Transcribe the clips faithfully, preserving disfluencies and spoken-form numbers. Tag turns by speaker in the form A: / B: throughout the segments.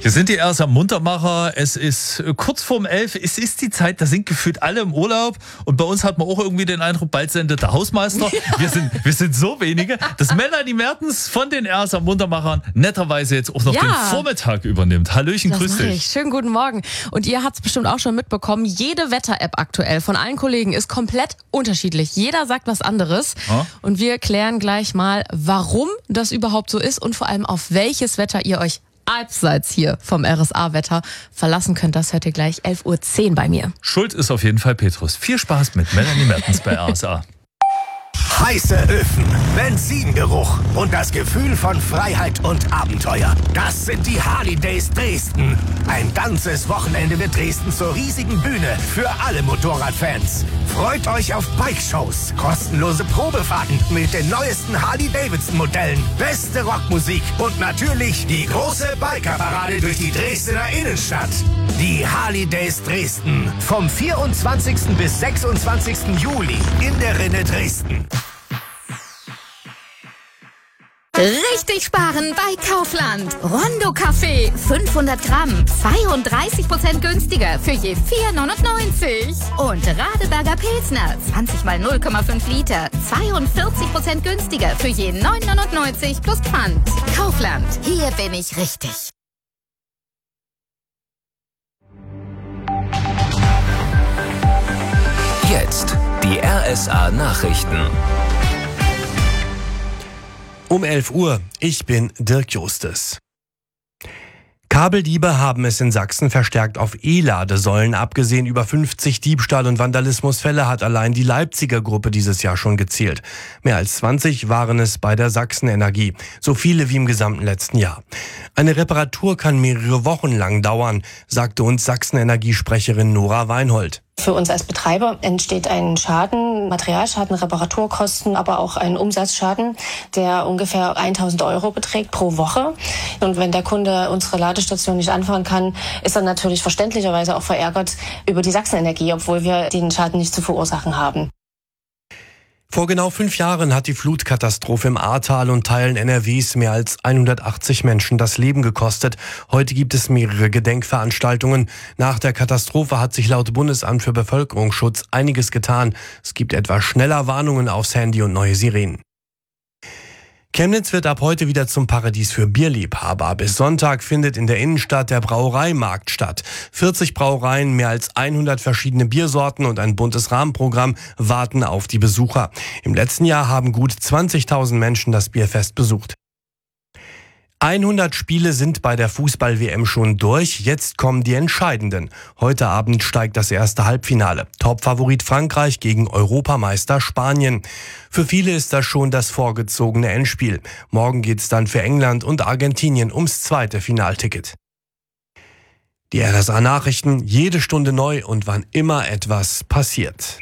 A: Wir sind die R S A Muntermacher. Es ist kurz vorm elf. Es ist die Zeit, da sind gefühlt alle im Urlaub. Und bei uns hat man auch irgendwie den Eindruck, bald sendet der Hausmeister. Ja. Wir sind, wir sind so wenige, dass Melanie Mertens von den R S A Muntermachern netterweise jetzt auch noch ja. den Vormittag übernimmt. Hallöchen,
B: das
A: grüß dich.
B: Ich. Schönen guten Morgen. Und ihr habt es bestimmt auch schon mitbekommen, jede Wetter-App aktuell von allen Kollegen ist komplett unterschiedlich. Jeder sagt was anderes. Ja. Und wir klären gleich mal, warum das überhaupt so ist und vor allem auf welches Wetter ihr euch abseits hier vom R S A-Wetter verlassen könnt. Das hört ihr gleich elf Uhr zehn bei mir.
A: Schuld ist auf jeden Fall Petrus. Viel Spaß mit Melanie Mertens bei R S A.
C: Heiße Öfen, Benzingeruch und das Gefühl von Freiheit und Abenteuer. Das sind die Harley Days Dresden. Ein ganzes Wochenende wird Dresden zur riesigen Bühne für alle Motorradfans. Freut euch auf Bike-Shows, kostenlose Probefahrten mit den neuesten Harley-Davidson-Modellen, beste Rockmusik und natürlich die große Bikerparade durch die Dresdner Innenstadt. Die Harley Days Dresden vom vierundzwanzigsten bis sechsundzwanzigsten Juli in der Rinne Dresden.
D: Richtig sparen bei Kaufland. Rondo Kaffee, fünfhundert Gramm, zweiunddreißig Prozent günstiger für je vier neunundneunzig. Und Radeberger Pilsner, zwanzig mal null Komma fünf Liter, zweiundvierzig Prozent günstiger für je neun neunundneunzig plus Pfand. Kaufland, hier bin ich richtig.
E: Jetzt die R S A Nachrichten.
F: Um elf Uhr, ich bin Dirk Justes. Kabeldiebe haben es in Sachsen verstärkt auf E-Ladesäulen abgesehen. Über fünfzig Diebstahl- und Vandalismusfälle hat allein die Leipziger Gruppe dieses Jahr schon gezählt. Mehr als zwanzig waren es bei der Sachsen-Energie, so viele wie im gesamten letzten Jahr. Eine Reparatur kann mehrere Wochen lang dauern, sagte uns Sachsen-Energie-Sprecherin Nora Weinhold.
G: Für uns als Betreiber entsteht ein Schaden, Materialschaden, Reparaturkosten, aber auch ein Umsatzschaden, der ungefähr tausend Euro beträgt pro Woche. Und wenn der Kunde unsere Ladestation nicht anfahren kann, ist er natürlich verständlicherweise auch verärgert über die Sachsen-Energie, obwohl wir den Schaden nicht zu verursachen haben.
F: Vor genau fünf Jahren hat die Flutkatastrophe im Ahrtal und Teilen N R Ws mehr als hundertachtzig Menschen das Leben gekostet. Heute gibt es mehrere Gedenkveranstaltungen. Nach der Katastrophe hat sich laut Bundesamt für Bevölkerungsschutz einiges getan. Es gibt etwa schneller Warnungen aufs Handy und neue Sirenen. Chemnitz wird ab heute wieder zum Paradies für Bierliebhaber. Bis Sonntag findet in der Innenstadt der Brauereimarkt statt. vierzig Brauereien, mehr als hundert verschiedene Biersorten und ein buntes Rahmenprogramm warten auf die Besucher. Im letzten Jahr haben gut zwanzigtausend Menschen das Bierfest besucht. hundert Spiele sind bei der Fußball-W M schon durch. Jetzt kommen die entscheidenden. Heute Abend steigt das erste Halbfinale. Topfavorit Frankreich gegen Europameister Spanien. Für viele ist das schon das vorgezogene Endspiel. Morgen geht's dann für England und Argentinien ums zweite Finalticket. Die R S A Nachrichten, jede Stunde neu und wann immer etwas passiert.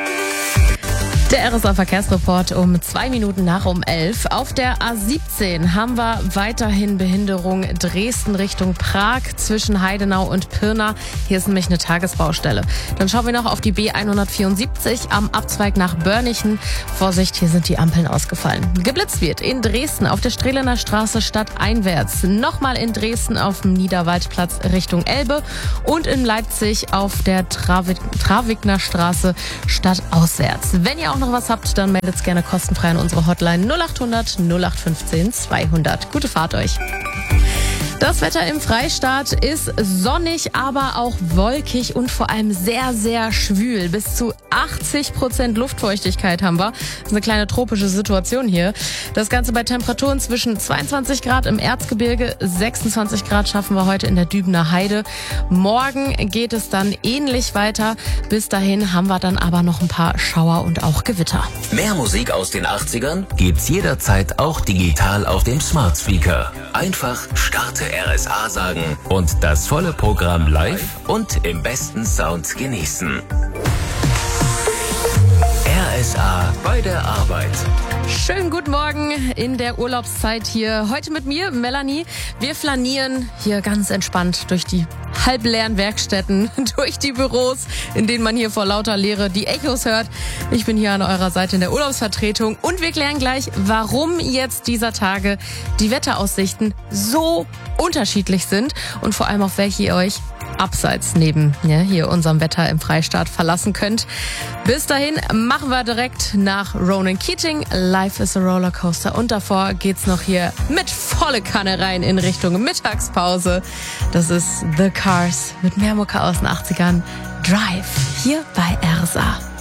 B: Der R S A-Verkehrsreport um zwei Minuten nach um elf. Auf der A siebzehn haben wir weiterhin Behinderung Dresden Richtung Prag zwischen Heidenau und Pirna. Hier ist nämlich eine Tagesbaustelle. Dann schauen wir noch auf die B hundertvierundsiebzig am Abzweig nach Börnichen. Vorsicht, hier sind die Ampeln ausgefallen. Geblitzt wird in Dresden auf der Strehlener Straße stadteinwärts. Nochmal in Dresden auf dem Niederwaldplatz Richtung Elbe. Und in Leipzig auf der Travik- Travigner Straße stadtauswärts. Wenn ihr auch noch was habt, dann meldet es gerne kostenfrei an unsere Hotline null achthundert null acht fünfzehn zweihundert. Gute Fahrt euch. Das Wetter im Freistaat ist sonnig, aber auch wolkig und vor allem sehr, sehr schwül. Bis zu achtzig Prozent Luftfeuchtigkeit haben wir. Das ist eine kleine tropische Situation hier. Das Ganze bei Temperaturen zwischen zweiundzwanzig Grad im Erzgebirge, sechsundzwanzig Grad schaffen wir heute in der Dübener Heide. Morgen geht es dann ähnlich weiter. Bis dahin haben wir dann aber noch ein paar Schauer und auch Gewitter.
E: Mehr Musik aus den achtzigern gibt's jederzeit auch digital auf dem Smart Speaker. Einfach starte R S A sagen und das volle Programm live und im besten Sound genießen. R S A bei der Arbeit.
B: Schönen guten Morgen in der Urlaubszeit hier. Heute mit mir, Melanie. Wir flanieren hier ganz entspannt durch die halbleeren Werkstätten, durch die Büros, in denen man hier vor lauter Leere die Echos hört. Ich bin hier an eurer Seite in der Urlaubsvertretung und wir klären gleich, warum jetzt dieser Tage die Wetteraussichten so unterschiedlich sind und vor allem auf welche ihr euch abseits neben ja, hier unserem Wetter im Freistaat verlassen könnt. Bis dahin machen wir direkt nach Ronan Keating. Life is a Rollercoaster. Und davor geht's noch hier mit volle Kanne rein in Richtung Mittagspause. Das ist The Cars mit mehr Mucke aus den achtzigern. Drive hier bei R S A.